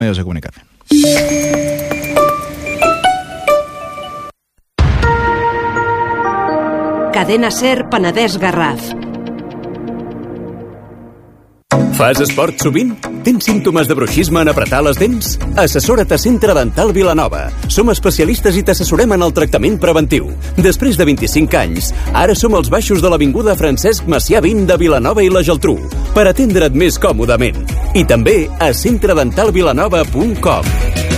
medios de comunicación. Cadena Ser Penedès Garraf. Fas esport sovint? Tens símptomes de bruixisme en apretar les dents? Assessora't a Centre Dental Vilanova. Som especialistes i t'assessorem en el tractament preventiu. Després de 25 anys, ara som als baixos de l'Avinguda Francesc Macià 20 de Vilanova i la Geltrú, per atendre't més còmodament. I també a centredentalvilanova.com.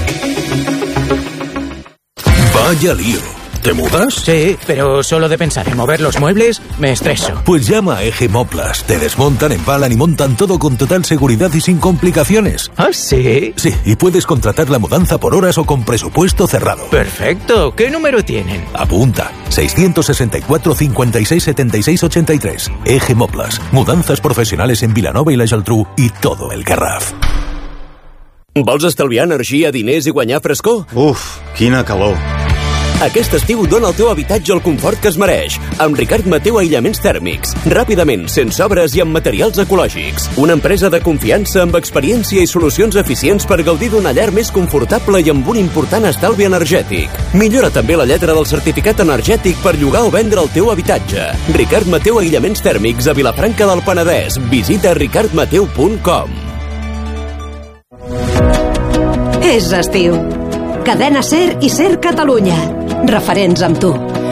Vaya lío. ¿Te mudas? Sí, pero solo de pensar en mover los muebles me estreso. Pues llama a Eje Moplas. Te desmontan, empalan y montan todo con total seguridad y sin complicaciones. ¿Ah, sí? Sí, y puedes contratar la mudanza por horas o con presupuesto cerrado. Perfecto. ¿Qué número tienen? Apunta. 664 56 76 83. Eje Moplas. Mudanzas profesionales en Vilanova i la Geltrú i todo el Garraf. Vols estalviar energia, diners i guanyar frescor? Uf, quina calor. Aquest estiu dona al teu habitatge el confort que es mereix. Amb Ricard Mateu Aïllaments Tèrmics. Ràpidament, sense obres i amb materials ecològics. Una empresa de confiança amb experiència i solucions eficients per gaudir d'una llar més confortable i amb un important estalvi energètic. Millora també la lletra del certificat energètic per llogar o vendre el teu habitatge. Ricard Mateu Aïllaments Tèrmics a Vilafranca del Penedès. Visita ricardmateu.com. És estiu. Cadena Ser i Ser Catalunya. Referents amb tu.